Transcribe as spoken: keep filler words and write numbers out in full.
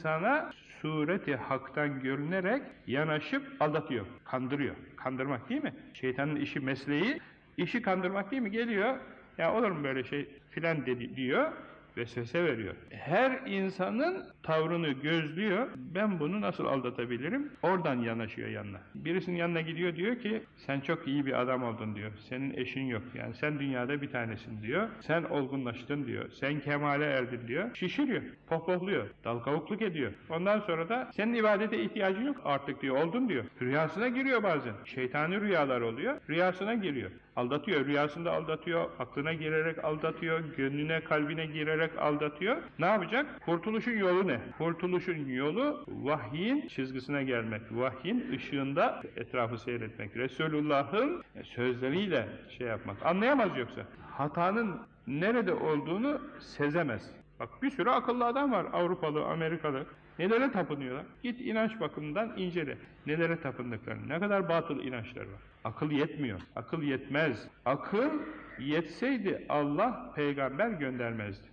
Sana sureti haktan görünerek yanaşıp aldatıyor, kandırıyor. Kandırmak değil mi? Şeytanın işi, mesleği, işi kandırmak değil mi? Geliyor, ya olur mu böyle şey filan dedi diyor, vesvese veriyor. Her insanın tavrını gözlüyor, ben bunu nasıl aldatabilirim? Oradan yanaşıyor yanına. Birisinin yanına gidiyor, diyor ki, sen çok iyi bir adam oldun diyor, senin eşin yok, yani sen dünyada bir tanesin diyor, sen olgunlaştın diyor, sen kemale erdin diyor, şişiriyor, pohpohluyor, dal kavukluk ediyor. Ondan sonra da senin ibadete ihtiyacın yok artık diyor, oldun diyor. Rüyasına giriyor bazen, şeytani rüyalar oluyor, rüyasına giriyor, aldatıyor, rüyasında aldatıyor, aklına girerek aldatıyor, gönlüne, kalbine girerek aldatıyor. Ne yapacak? Kurtuluşun yolu ne? Kurtuluşun yolu vahyin çizgisine gelmek, vahyin ışığında etrafı seyretmek, Resulullah'ın sözleriyle şey yapmak. Anlayamaz yoksa. Hatanın nerede olduğunu sezemez. Bak bir sürü akıllı adam var, Avrupalı, Amerikalı. Nelere tapınıyorlar? Git inanç bakımından incele. Nelere tapındıklarını, ne kadar batıl inançlar var. Akıl yetmiyor, akıl yetmez. Akıl yetseydi Allah peygamber göndermezdi.